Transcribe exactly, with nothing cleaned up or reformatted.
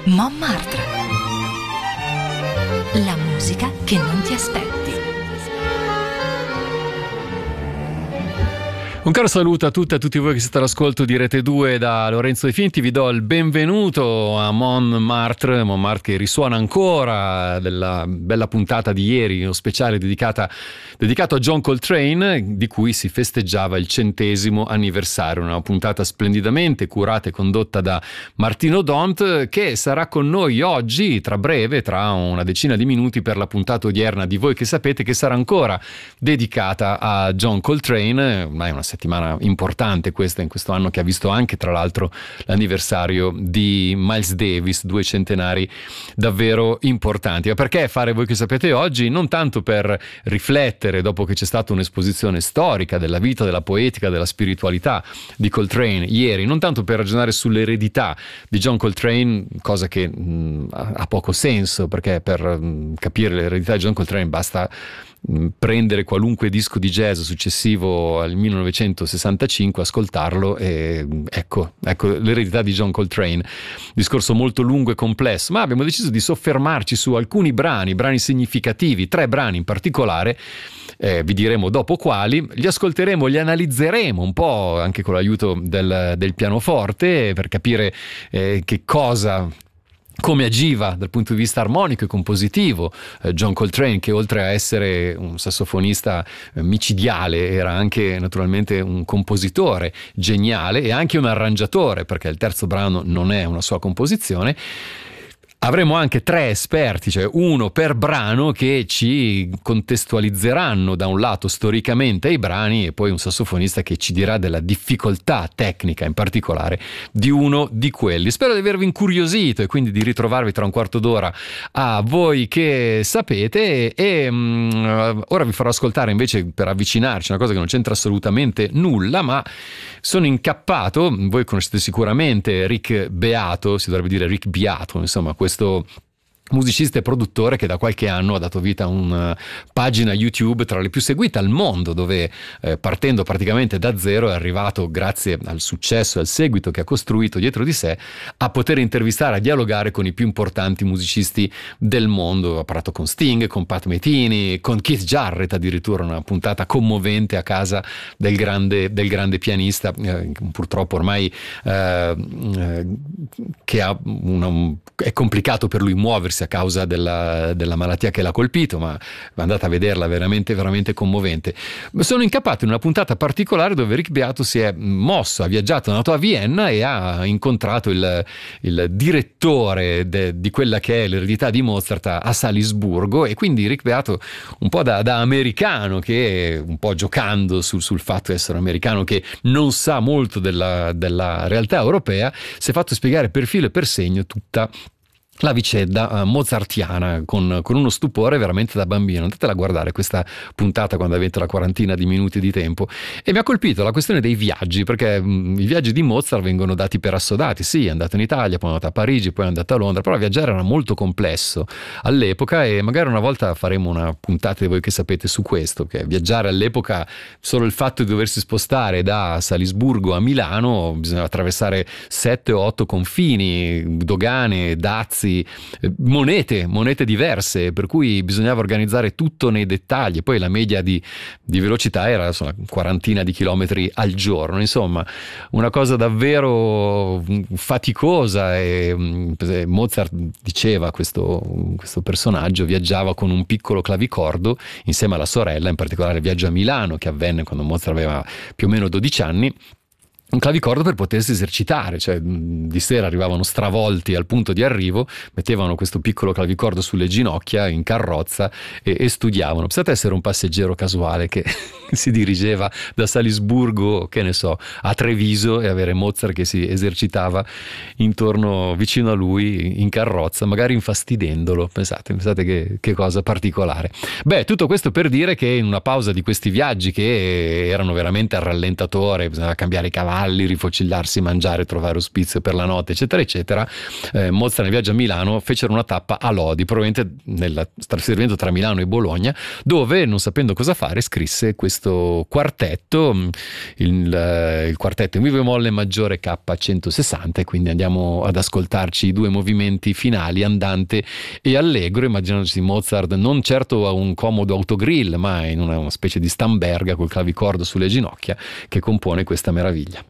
Montmartre. La musica che non ti aspetti. Un caro saluto a tutte e a tutti voi che siete all'ascolto di Rete due da Lorenzo De Finti. Vi do il benvenuto a Montmartre, Montmartre che risuona ancora della bella puntata di ieri, uno speciale dedicata, dedicato a John Coltrane, di cui si festeggiava il centesimo anniversario. Una puntata splendidamente curata e condotta da Martino Dont, che sarà con noi oggi, tra breve, tra una decina di minuti, per la puntata odierna di Voi che sapete, che sarà ancora dedicata a John Coltrane. Ormai una settimana importante questa, in questo anno che ha visto anche tra l'altro l'anniversario di Miles Davis, due centenari davvero importanti. Ma perché fare Voi che sapete oggi? Non tanto per riflettere dopo che c'è stata un'esposizione storica della vita, della poetica, della spiritualità di Coltrane ieri, non tanto per ragionare sull'eredità di John Coltrane, cosa che mh, ha poco senso, perché per mh, capire l'eredità di John Coltrane basta prendere qualunque disco di jazz successivo al millenovecentosessantacinque, ascoltarlo e ecco, ecco l'eredità di John Coltrane. Discorso molto lungo e complesso, ma abbiamo deciso di soffermarci su alcuni brani, brani significativi, tre brani in particolare. Eh, vi diremo dopo quali, li ascolteremo, li analizzeremo un po' anche con l'aiuto del, del pianoforte per capire eh, che cosa, come agiva dal punto di vista armonico e compositivo eh, John Coltrane, che oltre a essere un sassofonista eh, micidiale era anche naturalmente un compositore geniale e anche un arrangiatore, perché il terzo brano non è una sua composizione. Avremo anche tre esperti, cioè uno per brano, che ci contestualizzeranno da un lato storicamente i brani, e poi un sassofonista che ci dirà della difficoltà tecnica in particolare di uno di quelli. Spero di avervi incuriosito e quindi di ritrovarvi tra un quarto d'ora a Voi che sapete, e um, ora vi farò ascoltare invece, per avvicinarci, una cosa che non c'entra assolutamente nulla, ma sono incappato. Voi conoscete sicuramente Rick Beato, si dovrebbe dire Rick Beato, insomma, questo musicista e produttore che da qualche anno ha dato vita a una pagina YouTube tra le più seguite al mondo, dove eh, partendo praticamente da zero è arrivato, grazie al successo e al seguito che ha costruito dietro di sé, a poter intervistare, a dialogare con i più importanti musicisti del mondo. Ha parlato con Sting, con Pat Metheny, con Keith Jarrett, addirittura una puntata commovente a casa del grande, del grande pianista, eh, purtroppo ormai eh, eh, che ha una, è complicato per lui muoversi a causa della, della malattia che l'ha colpito, ma andate a vederla, veramente veramente commovente. Sono incappato in una puntata particolare dove Rick Beato si è mosso, ha viaggiato, è andato a Vienna e ha incontrato il, il direttore de, di quella che è l'eredità di Mozart a, a Salisburgo, e quindi Rick Beato, un po' da, da americano, che un po' giocando sul, sul fatto di essere americano, che non sa molto della, della realtà europea, si è fatto spiegare per filo e per segno tutta la vicenda uh, mozartiana con, con uno stupore veramente da bambino. Andatela a guardare questa puntata quando avete la quarantina di minuti di tempo. E mi ha colpito la questione dei viaggi, perché mh, i viaggi di Mozart vengono dati per assodati. Sì, è andato in Italia, poi è andato a Parigi, poi è andato a Londra, però viaggiare era molto complesso all'epoca, e magari una volta faremo una puntata di Voi che sapete su questo, che viaggiare all'epoca, solo il fatto di doversi spostare da Salisburgo a Milano, bisognava attraversare sette o otto confini, dogane, dazi, monete, monete diverse, per cui bisognava organizzare tutto nei dettagli. Poi la media di, di velocità era insomma quarantina di chilometri al giorno, insomma una cosa davvero faticosa. E Mozart diceva, questo, questo personaggio viaggiava con un piccolo clavicordo insieme alla sorella, in particolare il viaggio a Milano che avvenne quando Mozart aveva più o meno dodici anni, un clavicordo per potersi esercitare, cioè di sera arrivavano stravolti al punto di arrivo, mettevano questo piccolo clavicordo sulle ginocchia in carrozza e, e studiavano. Pensate essere un passeggero casuale che si dirigeva da Salisburgo, che ne so, a Treviso, e avere Mozart che si esercitava intorno, vicino a lui, in carrozza, magari infastidendolo. Pensate, pensate che, che cosa particolare. Beh, tutto questo per dire che in una pausa di questi viaggi, che erano veramente al rallentatore, bisognava cambiare i cavalli, cavalli, rifocillarsi, mangiare, trovare ospizio per la notte, eccetera eccetera, eh, Mozart nel viaggio a Milano fecero una tappa a Lodi, probabilmente nel trasferimento tra Milano e Bologna, dove, non sapendo cosa fare, scrisse questo quartetto, il, eh, il quartetto in mi bemolle maggiore K centosessanta, e quindi andiamo ad ascoltarci i due movimenti finali, andante e allegro, immaginandosi Mozart non certo a un comodo autogrill, ma in una, una specie di Stamberga col clavicordo sulle ginocchia, che compone questa meraviglia.